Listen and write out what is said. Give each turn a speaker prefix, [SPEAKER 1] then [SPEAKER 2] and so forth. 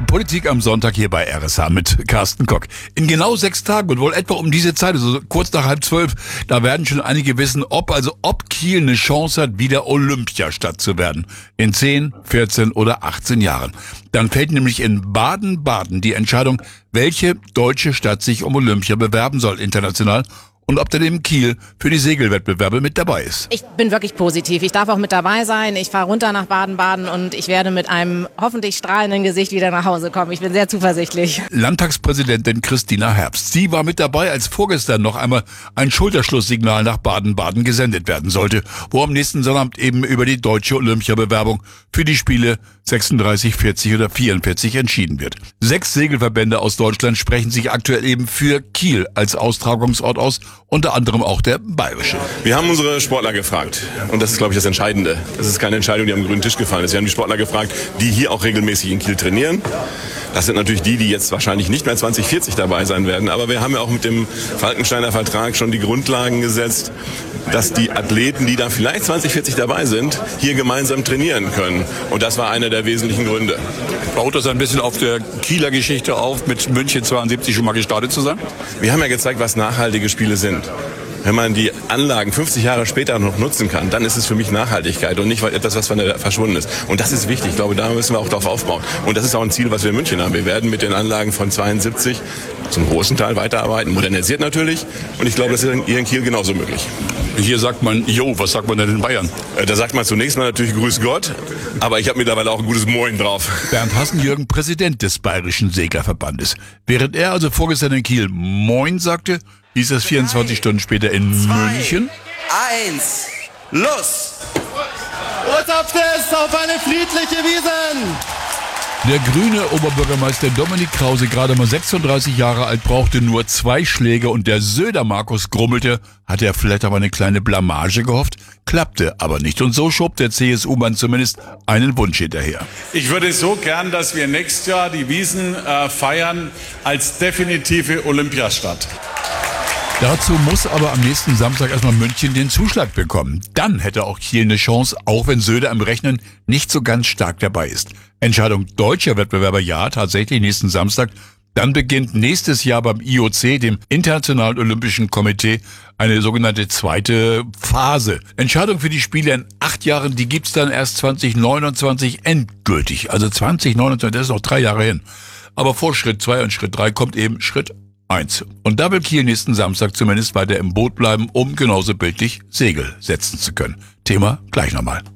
[SPEAKER 1] Politik am Sonntag hier bei RSH mit Carsten Kock. In genau 6 Tagen und wohl etwa um diese Zeit, also kurz nach 11:30, da werden schon einige wissen, ob Kiel eine Chance hat, wieder Olympiastadt zu werden. In 10, 14 oder 18 Jahren. Dann fällt nämlich in Baden-Baden die Entscheidung, welche deutsche Stadt sich um Olympia bewerben soll international. Und ob dann eben Kiel für die Segelwettbewerbe mit dabei ist.
[SPEAKER 2] Ich bin wirklich positiv. Ich darf auch mit dabei sein. Ich fahre runter nach Baden-Baden und ich werde mit einem hoffentlich strahlenden Gesicht wieder nach Hause kommen. Ich bin sehr zuversichtlich.
[SPEAKER 1] Landtagspräsidentin Christina Herbst. Sie war mit dabei, als vorgestern noch einmal ein Schulterschlusssignal nach Baden-Baden gesendet werden sollte, wo am nächsten Sonnabend eben über die deutsche Olympiabewerbung für die Spiele 36, 40 oder 44 entschieden wird. 6 Segelverbände aus Deutschland sprechen sich aktuell eben für Kiel als Austragungsort aus, unter anderem auch der bayerische.
[SPEAKER 3] Wir haben unsere Sportler gefragt und das ist, glaube ich, das Entscheidende. Das ist keine Entscheidung, die am grünen Tisch gefallen ist. Wir haben die Sportler gefragt, die hier auch regelmäßig in Kiel trainieren. Das sind natürlich die jetzt wahrscheinlich nicht mehr 2040 dabei sein werden, aber wir haben ja auch mit dem Falkensteiner Vertrag schon die Grundlagen gesetzt, dass die Athleten, die da vielleicht 2040 dabei sind, hier gemeinsam trainieren können. Und das war einer der wesentlichen Gründe.
[SPEAKER 1] Baut das ein bisschen auf der Kieler Geschichte auf, mit München 72 schon mal gestartet zu sein?
[SPEAKER 3] Wir haben ja gezeigt, was nachhaltige Spiele sind. Wenn man die Anlagen 50 Jahre später noch nutzen kann, dann ist es für mich Nachhaltigkeit und nicht etwas, was verschwunden ist. Und das ist wichtig. Ich glaube, da müssen wir auch drauf aufbauen. Und das ist auch ein Ziel, was wir in München haben. Wir werden mit den Anlagen von 72 zum großen Teil weiterarbeiten. Modernisiert natürlich. Und ich glaube, das ist hier in Kiel genauso möglich.
[SPEAKER 1] Hier sagt man, was sagt man denn in Bayern?
[SPEAKER 3] Da sagt man zunächst mal natürlich Grüß Gott. Aber ich habe mittlerweile auch ein gutes Moin drauf.
[SPEAKER 1] Bernd Hassenjürgen, Präsident des Bayerischen Seglerverbandes. Während er also vorgestern in Kiel Moin sagte, hieß es 24 Stunden später in München.
[SPEAKER 4] 1, los!
[SPEAKER 5] Botschaft auf eine friedliche Wiesn!
[SPEAKER 1] Der grüne Oberbürgermeister Dominik Krause, gerade mal 36 Jahre alt, brauchte nur 2 Schläge und der Söder-Markus grummelte, hatte er vielleicht aber eine kleine Blamage gehofft, klappte aber nicht. Und so schob der CSU-Mann zumindest einen Wunsch hinterher.
[SPEAKER 6] Ich würde so gern, dass wir nächstes Jahr die Wiesn feiern als definitive Olympiastadt.
[SPEAKER 1] Dazu muss aber am nächsten Samstag erstmal München den Zuschlag bekommen. Dann hätte auch Kiel eine Chance, auch wenn Söder im Rechnen nicht so ganz stark dabei ist. Entscheidung deutscher Wettbewerber, ja, tatsächlich nächsten Samstag. Dann beginnt nächstes Jahr beim IOC, dem Internationalen Olympischen Komitee, eine sogenannte zweite Phase. Entscheidung für die Spiele in 8 Jahren, die gibt's dann erst 2029 endgültig. Also 2029, das ist noch 3 Jahre hin. Aber vor Schritt 2 und Schritt 3 kommt eben Schritt 1. Und da will Kiel nächsten Samstag zumindest weiter im Boot bleiben, um genauso bildlich Segel setzen zu können. Thema gleich nochmal.